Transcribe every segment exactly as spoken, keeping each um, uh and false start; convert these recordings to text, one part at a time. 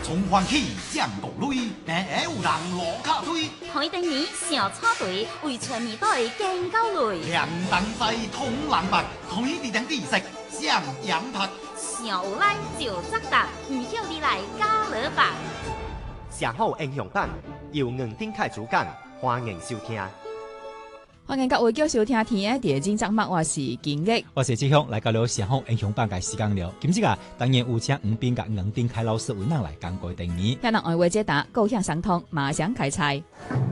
從歡喜降到淚，但有人落卡推。 海丁年小叉隊為全面隊勁交淚。 兩等西通冷白，推地等地食上羊拍。 小拉就責答，唔曉你來加勒吧。 上好英雄版由吳丁凱主講，歡迎收聽。 歡迎各位繼續收聽天嘅電競節目，我是金玉， 我是志雄，來到了上好英雄版嘅時間了。今次啊，當然有請吳斌甲吳丁凱老師為咱來講過定義。 聽人愛話解答，高向相通，馬上開賽。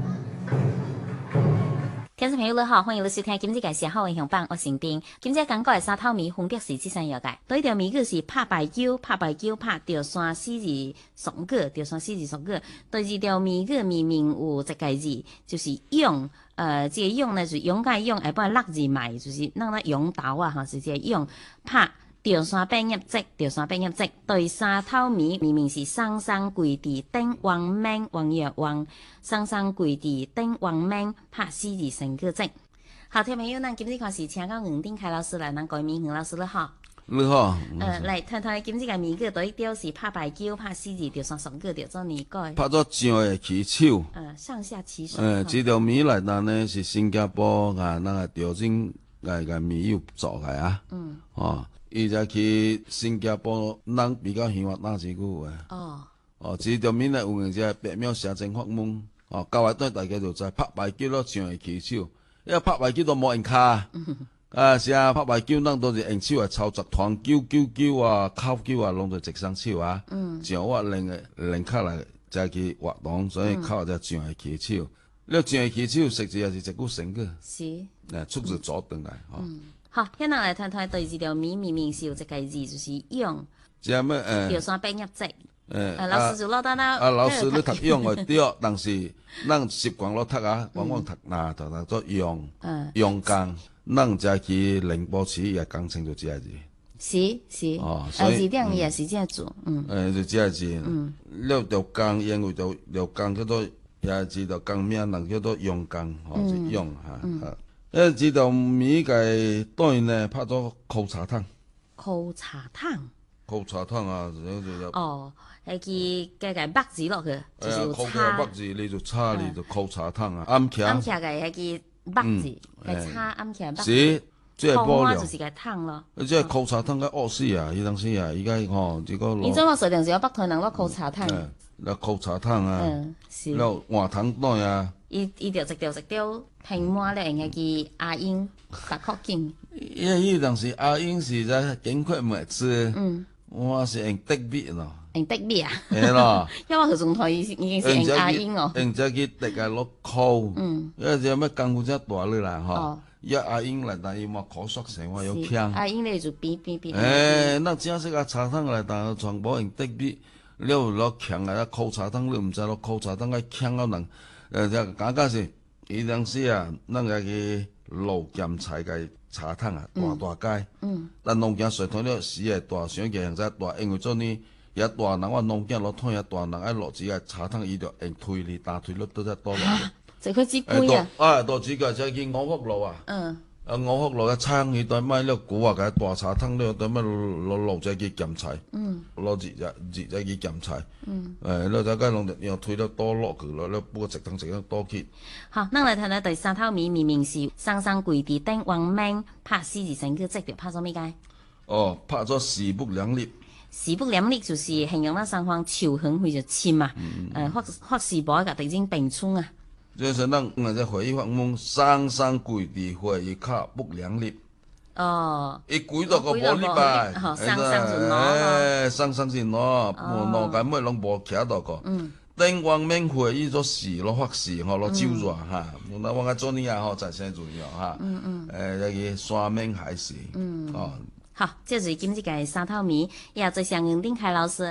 聽眾朋友你好，歡迎你收聽今次嘅上好英雄版，我是丁。今次講過嘅三套米分別是這三樣嘅，第一條米佢是拍排球，拍排球拍掉山四字雙個，掉山四字雙個。第二條米佢明明有一個字，就是勇。呃，這個勇呢就是勇敢勇，下半六字埋，就是讓咱勇鬥啊，哈，是這個勇拍掉山變入職，掉山變入職。第三套米明明是雙雙跪地頂王命王爺王，雙雙跪地頂王命拍四字成個職。好，聽朋友，咱今次開始請到吳丁凱老師來，咱改名吳老師你好。 你好。 呃，來睇睇今次嘅名句，第一條是拍排球，拍四字掉山雙個，掉做你改。 拍咗上嘅起手。 呃，上下其手。 誒，這條米來單呢是新加坡啊，那個調整個個米友做嘅啊。嗯。哦，伊就去新加坡，人比較喜歡打這個嘅。哦。哦，這條米呢有人只白秒寫正發夢，哦，教下對大家就知拍排球咯，上嘅起手，因為拍排球都冇人卡。嗯。啊，是啊，拍排球，咱都是用手啊，操作團球、球球啊、扣球啊，攏做直上手啊。嗯。上我練嘅練卡來再去活動，所以靠只上係起手。你上係起手，實際也是一股成個。是。誒，出自左轉來，吼。嗯。好，現在來睇睇第二條米，明明是有一個字，就是勇。即係咩？誒。掉山變入職。誒。老師就落單啦。啊，老師你讀勇嘅對，但是咱習慣落讀啊，往往讀嗱讀讀做勇。嗯。勇敢。咱再去寧波市也講清楚這個字，是是，哦，所以字典也是這樣做，嗯，誒就這個字，嗯，了條江因為條條江叫做也字條江名人叫做勇敢，哦是勇嚇嚇，誒這條米嘅當然呢拍咗扣茶湯，扣茶湯，扣茶湯啊，就就哦，係佢嘅個北字落去，就是叉，北字你就叉你就扣茶湯啊，啱起，啱起嘅係佢。北字係叉啱起來北，是即係玻璃，就是個湯咯。即係扣茶湯嘅惡死啊！伊當時啊，而家吼這個。你怎麼說定是有北台人攞扣茶湯？攞扣茶湯啊，嗯，是。攞換湯袋啊。伊伊條一條一條拼滿咧，用個阿英八角金。因為伊當時阿英是在經過梅子，嗯，我是用德米咯。用德米啊？係咯。因為佢仲台已經是用阿英哦。用只去特個攞扣，嗯，因為只咩功夫只大咧啦，吼。一阿英嚟，但係冇可塑性，我有強。阿英你就變變變。誒，那正式個茶湯嚟，但係全部用德米，你攞強嚟扣茶湯，你唔使攞扣茶湯，個強個能，誒，就簡單是，伊當時啊，咱個去老鹹菜個茶湯啊，大大街，嗯，但農家水桶了時係大，上嘅現在大，因為做呢。一大人我農家落湯，一大人愛落子個茶湯，伊就用推力大推力都得多落。就佢支杯啊！啊，多子個就係叫五福路啊。嗯。啊，五福路嘅餐佢對咩咧？古話嘅大茶湯咧，對咩落落就叫鹹菜。嗯。落熱就熱就叫鹹菜。嗯。誒，咧就梗係用推得多落去咯，咧不過直湯直湯多啲。好，咱嚟睇睇第三套米，明明是雙雙跪地頂王命拍四字成個職條，拍咗咩嘅？哦，拍咗勢不兩立。勢不兩立就是形容咱雙方仇恨會就深嘛，誒發發誓無個敵人並存啊。就是咱我在回憶發夢，雙雙跪地會伊卡不兩立。哦。伊跪到個無立吧？雙雙是攞，誒雙雙是攞，攞個咩攏無徛到個。嗯。頂王命會伊做事攞發誓吼攞招咗嚇，那我個做呢啊吼在先做了嚇。嗯嗯。誒一個雙命還是。嗯。哦。好，這是今次嘅三套米，也最想吳丁凱老師。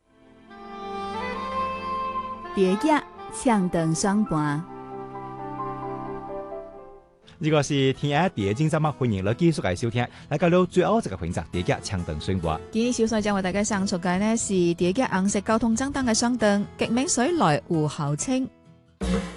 第一搶燈雙盤， 如果是天下第一節目，歡迎你繼續嚟收聽。嚟到了最後一個環節，第一搶燈雙盤。 今日小帥將為大家送出嘅呢是第一紅色交通燈燈嘅雙燈，極美水來護後清。